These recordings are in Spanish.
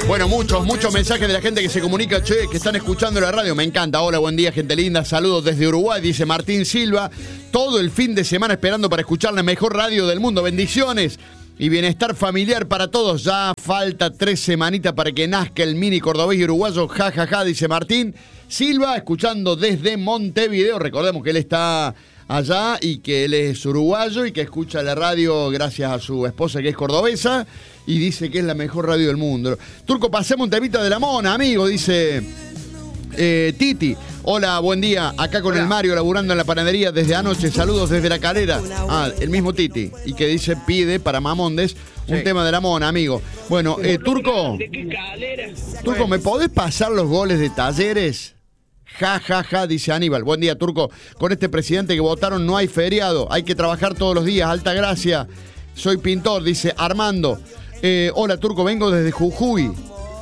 Bueno, muchos mensajes de la gente que se comunica, che, que están escuchando la radio. Me encanta. Hola, buen día, gente linda. Saludos desde Uruguay, dice Martín Silva. Todo el fin de semana esperando para escuchar la mejor radio del mundo. Bendiciones y bienestar familiar para todos. Ya falta 3 semanitas para que nazca el mini cordobés y uruguayo. Ja, ja, ja, dice Martín Silva, escuchando desde Montevideo. Recordemos que él está allá y que él es uruguayo y que escucha la radio gracias a su esposa que es cordobesa y dice que es la mejor radio del mundo. Turco, pasemos un temita de la mona, amigo, dice Titi. Hola, buen día, acá con el Mario laburando en la panadería desde anoche, saludos desde La Calera. El mismo Titi, y que dice pide para Mamondes un tema de la mona, amigo. Bueno, Turco, ¿me podés pasar los goles de Talleres? Ja, ja, ja, dice Aníbal. Buen día, Turco. Con este presidente que votaron no hay feriado. Hay que trabajar todos los días. Alta gracia. Soy pintor, dice Armando. Hola, Turco. Vengo desde Jujuy.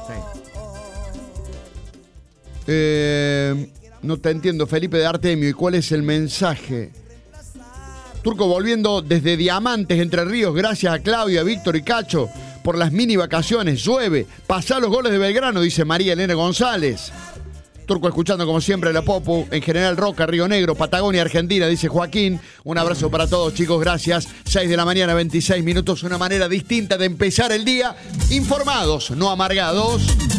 No te entiendo, Felipe de Artemio. ¿Y cuál es el mensaje? Turco, volviendo desde Diamantes, Entre Ríos. Gracias a Claudia, Víctor y Cacho por las mini vacaciones. Llueve. Pasá los goles de Belgrano, dice María Elena González. Turco, escuchando como siempre la Popu, en general Roca, Río Negro, Patagonia, Argentina, dice Joaquín. Un abrazo para todos, chicos, gracias. 6 de la mañana, 26 minutos, una manera distinta de empezar el día. Informados, no amargados.